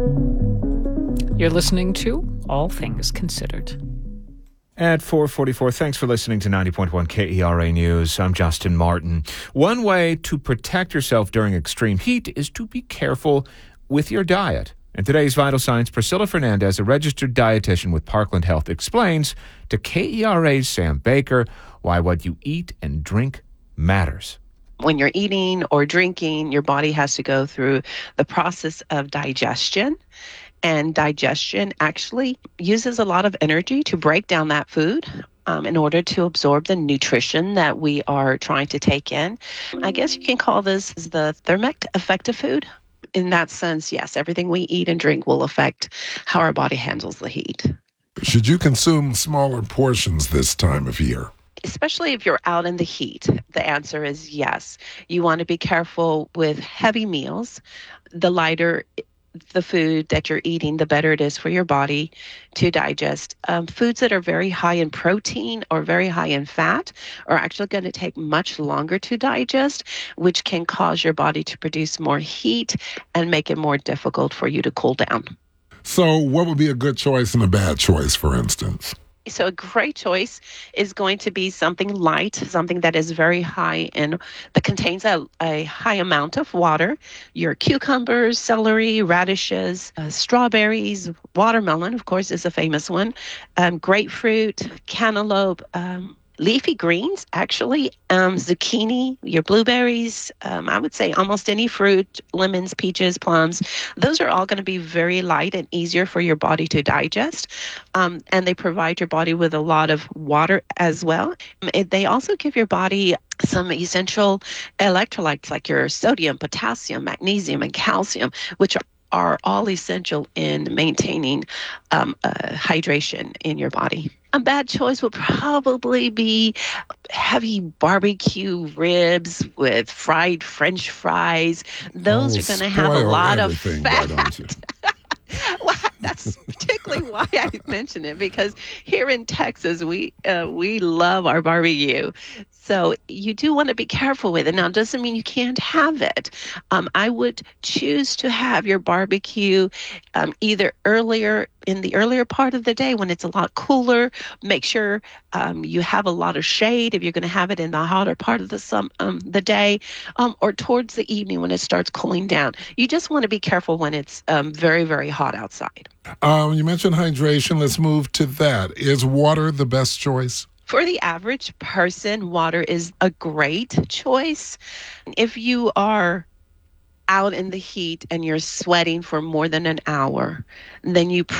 You're listening to All Things Considered. At 4:44, thanks for listening to 90.1 KERA News. I'm Justin Martin. One way to protect yourself during extreme heat is to be careful with your diet. In today's Vital Signs, Priscilla Fernandez, a registered dietitian with Parkland Health, explains to KERA's Sam Baker why what you eat and drink matters. When you're eating or drinking, your body has to go through the process of digestion. And digestion actually uses a lot of energy to break down that food in order to absorb the nutrition that we are trying to take in. I guess you can call this the thermic effect of food. In that sense, yes, everything we eat and drink will affect how our body handles the heat. Should you consume smaller portions this time of year? Especially if you're out in the heat, the answer is yes. You want to be careful with heavy meals. The lighter the food that you're eating, the better it is for your body to digest. Foods that are very high in protein or very high in fat are actually going to take much longer to digest, which can cause your body to produce more heat and make it more difficult for you to cool down. So what would be a good choice and a bad choice, for instance? So a great choice is going to be something light, something that is very high in, that contains a high amount of water. Your cucumbers, celery, radishes, strawberries, watermelon, of course, is a famous one, grapefruit, cantaloupe, leafy greens, actually, zucchini, your blueberries, I would say almost any fruit, lemons, peaches, plums. Those are all going to be very light and easier for your body to digest. And they provide your body with a lot of water as well. They also give your body some essential electrolytes like your sodium, potassium, magnesium, and calcium, which are all essential in maintaining hydration in your body. A bad choice would probably be heavy barbecue ribs with fried French fries. Those are going to have a lot of fat. Well, that's particularly why I mention it, because here in Texas, we love our barbecue. So you do want to be careful with it. Now, it doesn't mean you can't have it. I would choose to have your barbecue either in the earlier part of the day when it's a lot cooler. Make sure you have a lot of shade if you're going to have it in the hotter part of the day, or towards the evening when it starts cooling down. You just want to be careful when it's very, very hot outside. You mentioned hydration. Let's move to that. Is water the best choice? For the average person, water is a great choice. If you are out in the heat and you're sweating for more than an hour, then you